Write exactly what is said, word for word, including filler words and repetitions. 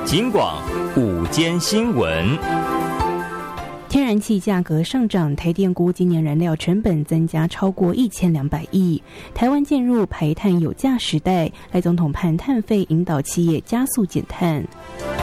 警广午间新闻。 天然气价格上涨，台电估今年燃料成本增加超过一千两百亿。台湾进入排碳有价时代，赖总统盼碳费引导企业加速减碳。